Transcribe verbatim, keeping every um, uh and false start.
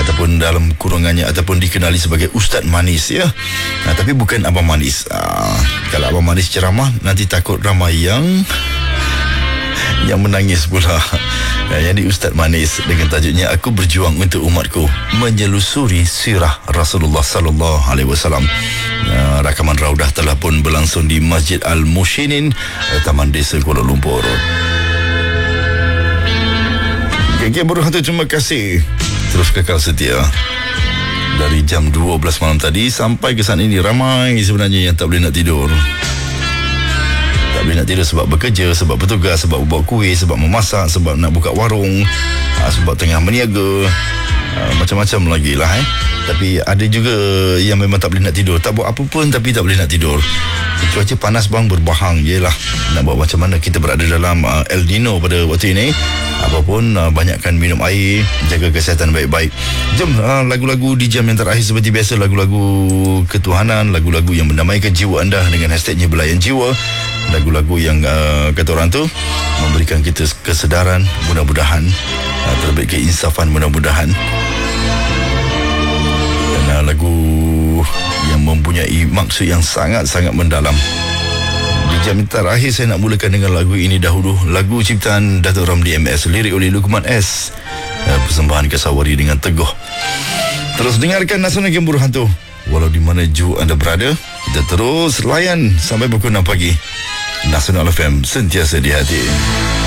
ataupun dalam kurungannya ataupun dikenali sebagai Ustaz Manis ya. Nah, tapi bukan Abang Manis. Ah, kalau Abang Manis ceramah nanti takut ramai yang yang menangis pula. Nah, yang di Ustaz Manis dengan tajuknya Aku Berjuang Untuk Umatku, menyelusuri sirah Rasulullah sallallahu alaihi wasallam. Nah, rakaman raudah telah pun berlangsung di Masjid Al-Mushinin, Taman Desa Kuala Lumpur. Geng-geng Buruh Hantu, terima kasih. Terus kekal setia. Dari jam dua belas malam tadi sampai ke saat ini ramai sebenarnya yang tak boleh nak tidur. Tak boleh nak tidur sebab bekerja, sebab bertugas, sebab buat kuih, sebab memasak, sebab nak buka warung, sebab tengah berniaga, macam-macam lagi lah eh. Tapi ada juga yang memang tak boleh nak tidur, tak buat apa pun tapi tak boleh nak tidur. Cuaca panas bang, berbahang. Yelah, nak buat macam mana, kita berada dalam uh, El Nino pada waktu ini. Apapun, uh, banyakkan minum air, jaga kesihatan baik-baik. Jom, uh, lagu-lagu di jam yang terakhir seperti biasa, lagu-lagu ketuhanan, lagu-lagu yang mendamaikan jiwa anda dengan hashtagnya Belayan Jiwa. Lagu-lagu yang uh, kata orang tu memberikan kita kesedaran, mudah-mudahan, uh, terlebih keinsafan, mudah-mudahan. Dan uh, lagu yang mempunyai maksud yang sangat-sangat mendalam. Di jam terakhir saya nak mulakan dengan lagu ini dahulu, lagu ciptaan Datuk Ramli M S, lirik oleh Luqman S, uh, persembahan Kasawari dengan Teguh. Terus dengarkan Nasional Geng Buruh Hantu walau di mana ju anda berada. Kita terus layan sampai pukul enam pagi. Nasional F M, sentiasa di hati.